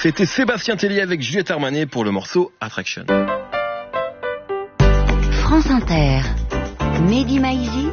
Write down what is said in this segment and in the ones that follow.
C'était Sébastien Tellier avec Juliette Armanet pour le morceau Attraction. France Inter, Mehdi Maizi,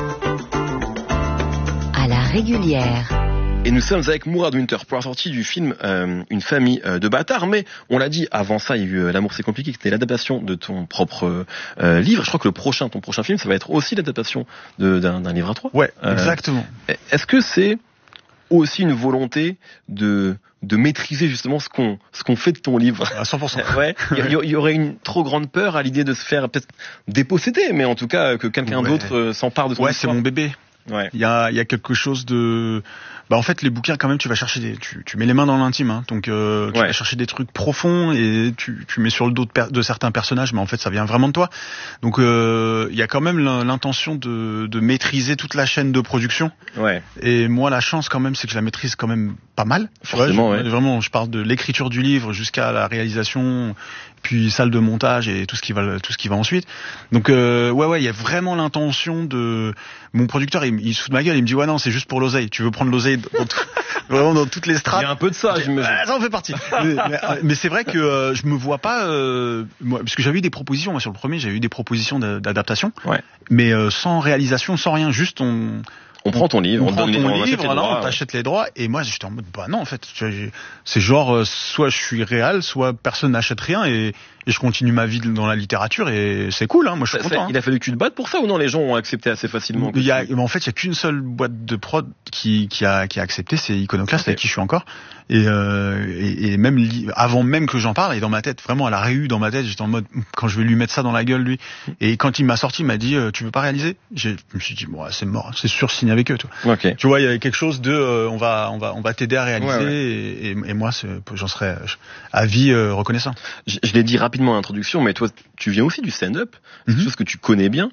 à la régulière. Et nous sommes avec Mourad Winter pour la sortie du film Une famille de bâtards. Mais on l'a dit, avant ça, il y a eu L'amour c'est compliqué, qui était l'adaptation de ton propre livre. Je crois que ton prochain film, ça va être aussi l'adaptation d'un livre à 3. Ouais, exactement. Est-ce que c'est aussi une volonté de maîtriser justement ce qu'on fait de ton livre? À 100%. Ouais. Il y aurait une trop grande peur à l'idée de se faire peut-être déposséder, mais en tout cas que quelqu'un d'autre s'empare de ton histoire. Ouais, c'est mon bébé. Ouais. Il y a quelque chose de, en fait, les bouquins quand même, tu vas chercher tu mets les mains dans l'intime, hein. Donc tu vas chercher des trucs profonds et tu mets sur le dos de certains personnages, mais en fait ça vient vraiment de toi. Donc il y a quand même l'intention de maîtriser toute la chaîne de production. Ouais. Et moi la chance quand même, c'est que je la maîtrise quand même pas mal. Forcément, Vraiment, je parle de l'écriture du livre jusqu'à la réalisation, puis salle de montage et tout ce qui va ensuite. Donc il y a vraiment l'intention de mon producteur, il se fout de ma gueule, il me dit ouais non, c'est juste pour l'oseille, tu veux prendre l'oseille vraiment dans toutes les strates. Il y a un peu de ça, j'imagine. Ça en fait partie. mais c'est vrai que je me vois pas moi, parce que j'avais eu des propositions, moi sur le premier, j'avais eu des propositions d'adaptation. Ouais. Mais sans réalisation, sans rien, juste on prend ton livre, on t'achète les droits, et moi j'étais en mode bah non en fait, c'est genre soit je suis réel, soit personne n'achète rien et je continue ma vie dans la littérature et c'est cool, hein, moi je suis content. Il a fallu que tu te battes pour ça ou non? Les gens ont accepté assez facilement? En fait, il y a qu'une seule boîte de prod qui a accepté, c'est Iconoclast, avec qui je suis encore. Et même avant même que j'en parle, et dans ma tête, vraiment, elle a réu dans ma tête, j'étais en mode quand je vais lui mettre ça dans la gueule lui. Et quand il m'a sorti, il m'a dit tu veux pas réaliser? Je me suis dit bon, c'est mort, c'est sûr, signé avec eux, toi. Okay. Tu vois, il y avait quelque chose de on va t'aider à réaliser. Et moi j'en serais à vie reconnaissant. Je l'ai dit rapidement à l'introduction, mais toi tu viens aussi du stand-up, c'est quelque chose que tu connais bien.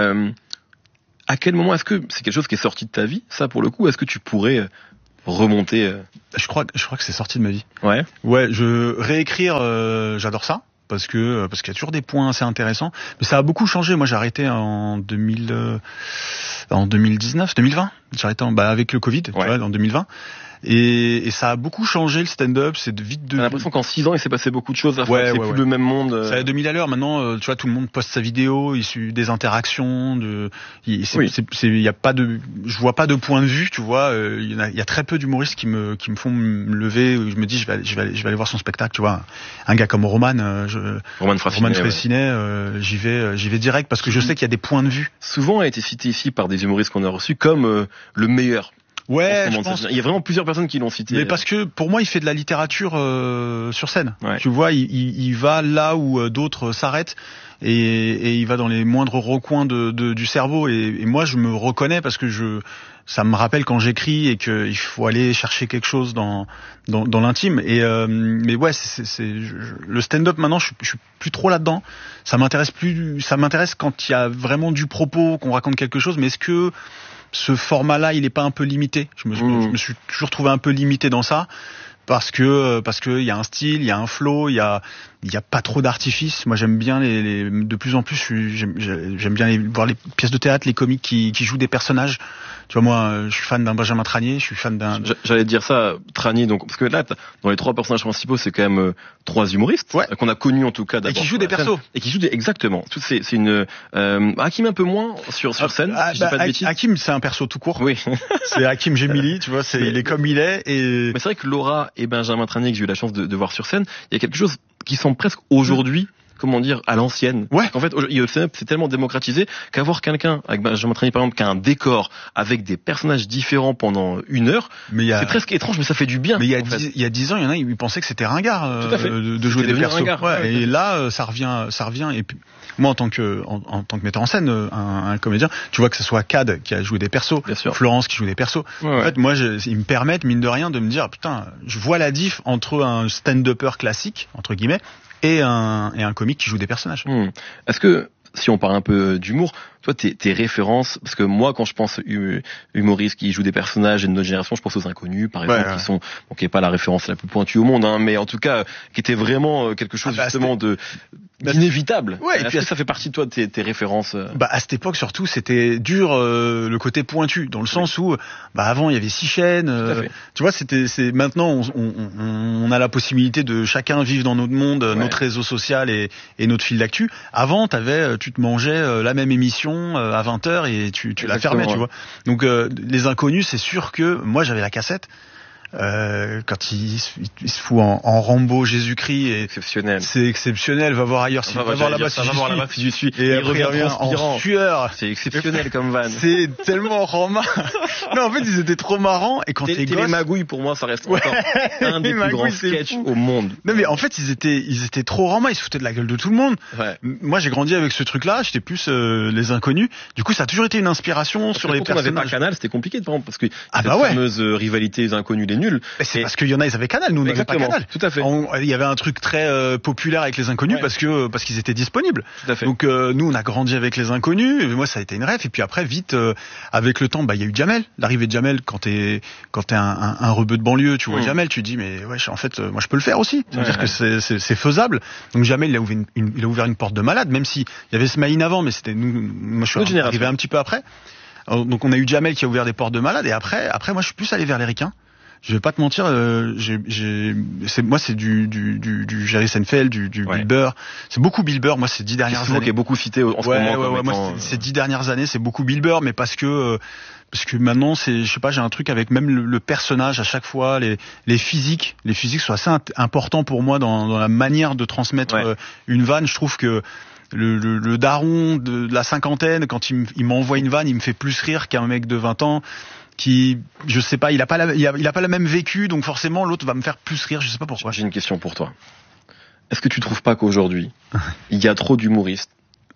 À quel moment est-ce que c'est quelque chose qui est sorti de ta vie, ça pour le coup? Est-ce que tu pourrais remonter? Je crois que c'est sorti de ma vie. Ouais. Ouais, réécrire, j'adore ça. Parce qu'il y a toujours des points assez intéressants, mais ça a beaucoup changé. Moi, j'ai arrêté en 2019, 2020. J'ai arrêté avec le Covid, tu vois, en 2020. Et ça a beaucoup changé le stand-up, c'est vite de. J'ai l'impression qu'en 6 ans il s'est passé beaucoup de choses. C'est plus le même monde. Ça a 2000 à l'heure maintenant. Tu vois, tout le monde poste sa vidéo, issu des interactions. Il y a pas de, je vois pas de point de vue. Tu vois, il y a très peu d'humoristes qui me font me lever. Je me dis, je vais aller voir son spectacle. Tu vois, un gars comme Roman Fraissinet, j'y vais direct parce que je sais qu'il y a des points de vue. Souvent a été cité ici par des humoristes qu'on a reçus comme le meilleur. Ouais, je pense. Il y a vraiment plusieurs personnes qui l'ont cité. Mais parce que pour moi, il fait de la littérature sur scène. Ouais. Tu vois, il va là où d'autres s'arrêtent et il va dans les moindres recoins du cerveau. Et moi, je me reconnais parce que ça me rappelle quand j'écris et qu'il faut aller chercher quelque chose dans l'intime. Mais ouais, le stand-up maintenant, je suis plus trop là-dedans. Ça m'intéresse quand il y a vraiment du propos, qu'on raconte quelque chose. Mais est-ce que ce format-là, il est pas un peu limité? Je me suis toujours trouvé un peu limité dans ça parce que il y a un style, il y a un flow, il y a pas trop d'artifice. Moi, j'aime bien de plus en plus, j'aime bien voir les pièces de théâtre, les comiques qui jouent des personnages. Tu vois, moi, je suis fan d'un Benjamin Tranier, je suis fan d'un. J'allais te dire ça, Tranier, donc parce que là, dans les 3 personnages principaux, c'est quand même 3 humoristes qu'on a connus en tout cas d'abord. Et qui jouent des persos. Et qui jouent exactement. C'est une Hakim un peu moins sur scène. Si je dis pas de bêtises. Hakim, c'est un perso tout court. Oui. C'est Hakim Gemili, tu vois, il est comme il est. Mais c'est vrai que Laura et Benjamin Tranier, que j'ai eu la chance de voir sur scène, il y a quelque chose qui semble presque aujourd'hui, comment dire, à l'ancienne. Ouais. En fait, c'est tellement démocratisé qu'avoir quelqu'un, avec Benjamin Tranier par exemple, qui a un décor avec des personnages différents pendant 1 heure, c'est presque étrange, mais ça fait du bien. Mais il y a 10 ans, il y en a, ils pensaient que c'était ringard de jouer des persos. Et là, ça revient. Et puis, moi, en tant que metteur en scène, un comédien, tu vois que ce soit Cad qui a joué des persos, Florence qui joue des persos. Ouais. En fait, moi, ils me permettent, mine de rien, de me dire, putain, je vois la diff entre un stand-upper classique, entre guillemets, et un comique qui joue des personnages. Est-ce que, si on parle un peu d'humour, toi, tes références, parce que moi, quand je pense humoristes qui jouent des personnages de notre génération, je pense aux Inconnus, par exemple, qui sont, bon, qui est pas la référence la plus pointue au monde, hein, mais en tout cas, qui était vraiment quelque chose justement d'inévitable. Ouais, et puis ça fait partie de toi, tes références. À cette époque surtout, c'était dur le côté pointu, dans le sens où, avant il y avait 6 chaînes. Tu vois, c'est maintenant on a la possibilité de chacun vivre dans notre monde, notre réseau social et notre fil d'actu. Avant, tu te mangeais la même émission à 20h et tu la fermais, tu vois. Donc les Inconnus, c'est sûr que moi j'avais la cassette. Quand il se fout en Rambo Jésus-Christ, et c'est exceptionnel. Va voir ailleurs, va voir là-bas si j'y suis. Et après il revient en sueur. C'est exceptionnel comme van. C'est tellement romain. Non, en fait, ils étaient trop marrants. Et quand t'es gosse, les magouilles, pour moi, ça reste encore un des plus grands sketchs au monde. Non, mais en fait, ils étaient trop romains. Ils se foutaient de la gueule de tout le monde. Moi, j'ai grandi avec ce truc-là. J'étais plus les Inconnus. Du coup, ça a toujours été une inspiration sur les personnages. Quand on n'avait pas Canal, c'était compliqué, par exemple, parce que cette fameuse rivalité des Inconnus, les nuls. C'est parce qu'il y en a, ils avaient Canal, nous on n'avait pas Canal. Tout à fait. Il y avait un truc très populaire avec les Inconnus parce qu'ils étaient disponibles. Tout à fait. Donc nous on a grandi avec les Inconnus. Et moi ça a été une rêve. Et puis après vite, avec le temps, il y a eu Jamel. L'arrivée de Jamel quand t'es un rebeu de banlieue, tu vois Jamel, tu te dis mais ouais, en fait moi je peux le faire aussi. Ça veut dire que c'est faisable. Donc Jamel il a ouvert une porte de malade, même si il y avait Smaïn avant, mais c'était moi je suis arrivé un petit peu après. Donc on a eu Jamel qui a ouvert des portes de malade. Et après moi je suis plus allé vers les ricains. Je vais pas te mentir, c'est du Jerry Seinfeld, du Bill Burr. C'est beaucoup Bill Burr, moi, ces 10 dernières années. Qui est beaucoup cité en ce moment. Moi, ces 10 dernières années, c'est beaucoup Bill Burr, mais parce que maintenant, je sais pas, j'ai un truc avec même le personnage à chaque fois, les physiques sont assez importants pour moi dans la manière de transmettre une vanne. Je trouve que le daron de la cinquantaine, quand il m'envoie une vanne, il me fait plus rire qu'un mec de 20 ans. Qui, je sais pas, il a pas la même vécu, donc forcément l'autre va me faire plus rire, je sais pas pourquoi. J'ai une question pour toi. Est-ce que tu trouves pas qu'aujourd'hui, il y a trop d'humoristes,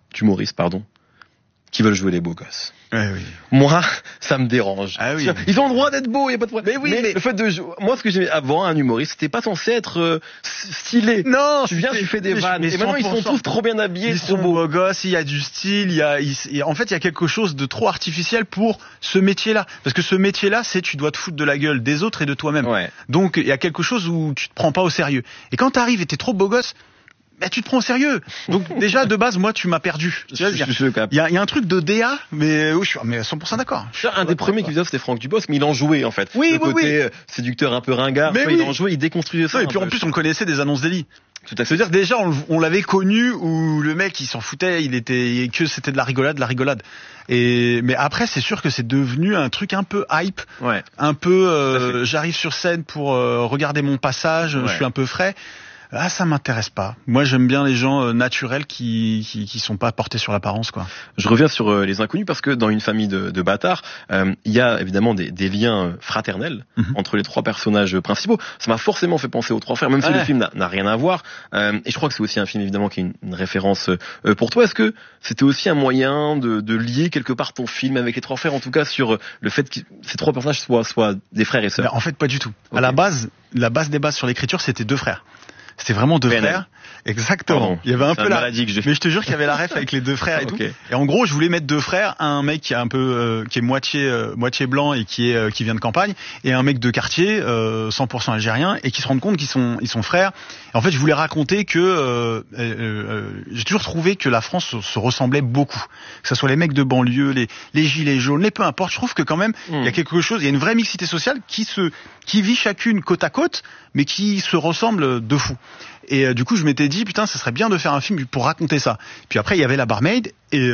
qui veulent jouer les beaux gosses? Oui. Moi, ça me dérange. Ah oui. Ils ont le droit d'être beaux, il y a pas de problème. Mais le fait de jouer, moi ce que j'aimais avant un humoriste, c'était pas censé être stylé. Non, tu fais des vannes. Et maintenant ils sont tous trop bien habillés, ils sont beaux gosses, il y a du style, en fait il y a quelque chose de trop artificiel pour ce métier-là. Parce que ce métier-là, tu dois te foutre de la gueule des autres et de toi-même. Donc il y a quelque chose où tu te prends pas au sérieux. Et quand t'arrives et t'es trop beau gosse, tu te prends au sérieux. Donc déjà de base moi tu m'as perdu. Il y a un truc de DA, mais je suis 100% d'accord. Un des premiers qui faisait ça c'était Franck Dubosc, mais il en jouait en fait. Oui. Séducteur un peu ringard, il en jouait, il déconstruisait ça. Et puis en plus on connaissait des annonces d'Eli. Tout à fait. C'est-à-dire déjà on l'avait connu où le mec il s'en foutait, c'était de la rigolade. Mais après c'est sûr que c'est devenu un truc un peu hype, un peu j'arrive sur scène pour regarder mon passage, je suis un peu frais. Ah, ça m'intéresse pas. Moi, j'aime bien les gens naturels qui sont pas portés sur l'apparence, quoi. Je reviens sur les Inconnus parce que dans une famille de bâtards, il y a évidemment des liens fraternels entre les trois personnages principaux. Ça m'a forcément fait penser aux Trois Frères, même si le film n'a rien à voir. Et je crois que c'est aussi un film évidemment qui est une référence pour toi. Est-ce que c'était aussi un moyen de lier quelque part ton film avec les Trois Frères, en tout cas sur le fait que ces trois personnages soient des frères et sœurs? En fait, pas du tout. Okay. À la base des bases sur l'écriture, c'était deux frères. C'était vraiment deux frères. Exactement. Pardon. Il y avait un peu mais je te jure qu'il y avait la ref avec les deux frères et tout. Et en gros, je voulais mettre deux frères, un mec qui est un peu qui est moitié blanc et qui vient de campagne, et un mec de quartier 100% algérien, et qui se rendent compte qu'ils sont frères. Et en fait, je voulais raconter que j'ai toujours trouvé que la France se ressemblait beaucoup. Que ça soit les mecs de banlieue, les gilets jaunes, peu importe. Je trouve que quand même il y a quelque chose, il y a une vraie mixité sociale qui vit chacune côte à côte, mais qui se ressemble de fou. Et du coup, je m'étais dit, putain, ça serait bien de faire un film pour raconter ça. Puis après, il y avait la barmaid, et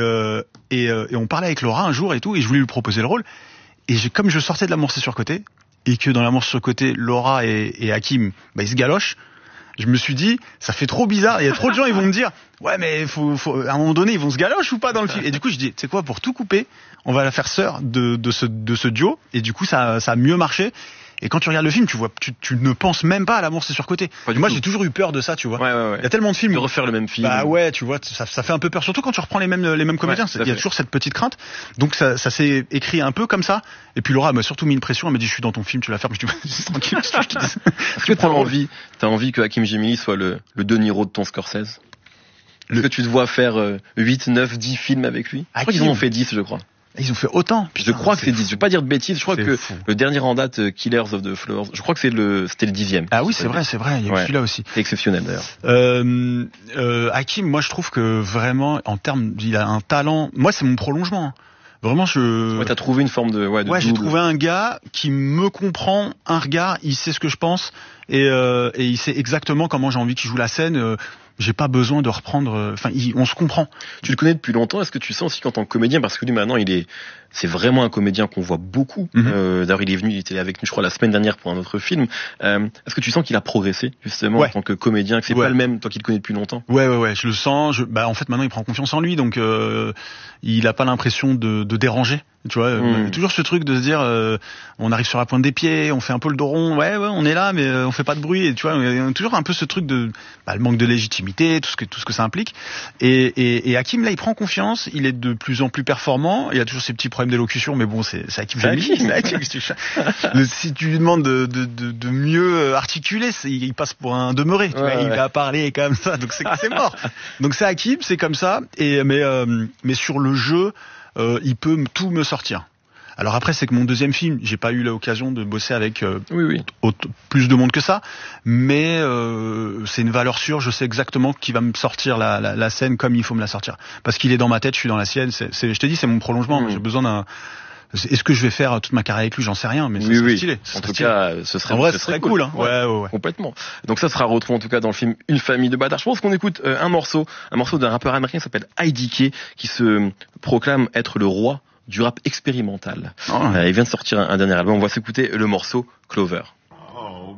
on parlait avec Laura un jour et tout, et je voulais lui proposer le rôle. Et comme je sortais de L'amour c'est surcoté, et que dans L'amour c'est surcoté, Laura et Hakim, ils se galochent, je me suis dit, ça fait trop bizarre. Il y a trop de gens, ils vont me dire, ouais, mais faut à un moment donné, ils vont se galocher ou pas dans le film. Et du coup, je dis, tu sais quoi, pour tout couper, on va la faire sœur de ce duo. Et du coup, ça a mieux marché. Et quand tu regardes le film, tu ne penses même pas à L'amour c'est surcoté. Moi, j'ai toujours eu peur de ça, tu vois. Ouais. Il y a tellement de films. De refaire le même film. Bah ouais, tu vois, ça fait un peu peur. Surtout quand tu reprends les mêmes comédiens. Il y a toujours cette petite crainte. Donc ça s'est écrit un peu comme ça. Et puis Laura m'a surtout mis une pression. Elle m'a dit, je suis dans ton film, tu vas faire. Je dis, tranquille. Est-ce que t'as envie que Hakim Gemili soit le De Niro de ton Scorsese? Est-ce que tu te vois faire 8, 9, 10 films avec lui? Je crois qu'ils en ont fait 10, je crois. Ils ont fait autant. Putain, je crois que c'est 10. Je vais pas dire de bêtises. Je crois que fou. le dernier en date, Killers of the Flowers, je crois que c'était le 10e. Ah oui, c'est vrai. Il y a eu celui-là aussi. C'est exceptionnel d'ailleurs. Hakim, moi je trouve que vraiment, en termes, il a un talent. Moi, c'est mon prolongement. Hein. Vraiment, t'as trouvé une forme de j'ai trouvé un gars qui me comprend, un regard, il sait ce que je pense et il sait exactement comment j'ai envie qu'il joue la scène. J'ai pas besoin de reprendre. Enfin, on se comprend. Tu le connais depuis longtemps. Est-ce que tu sens aussi qu'en tant que comédien, parce que lui maintenant, c'est vraiment un comédien qu'on voit beaucoup. D'ailleurs, il était avec nous, je crois, la semaine dernière pour un autre film. Est-ce que tu sens qu'il a progressé justement en tant que comédien, que c'est pas le même, toi qui le connais depuis longtemps? Ouais, je le sens. En fait, maintenant, il prend confiance en lui, donc il a pas l'impression de déranger. Tu vois, toujours ce truc de se dire, on arrive sur la pointe des pieds, on fait un peu le dos rond, ouais, on est là, mais on fait pas de bruit. Et tu vois, on a toujours un peu ce truc de le manque de légitimité, tout ce que ça implique. Et Hakim, là, il prend confiance, il est de plus en plus performant. Il a toujours ses petits problèmes d'élocution, mais bon, c'est Hakim. Si tu lui demandes de mieux articuler, il passe pour un demeuré. Tu vois, il va parler comme ça, donc c'est mort. Donc c'est Hakim, c'est comme ça. Mais sur le jeu. Il peut tout me sortir. Alors après, c'est que mon deuxième film, j'ai pas eu l'occasion de bosser avec plus de monde que ça, mais c'est une valeur sûre. Je sais exactement qui va me sortir la scène comme il faut me la sortir, parce qu'il est dans ma tête, je suis dans la sienne. Je te dis, c'est mon prolongement. J'ai besoin d'un. Est-ce que je vais faire toute ma carrière avec lui? J'en sais rien, mais c'est stylé. En tout cas, ce serait cool. Hein. Ouais. Complètement. Donc ça sera retrouvé en tout cas dans le film Une famille de bâtards. Je pense qu'on écoute un morceau d'un rappeur américain qui s'appelle IDK, qui se proclame être le roi du rap expérimental. Il vient de sortir un dernier album. On va s'écouter le morceau Clover.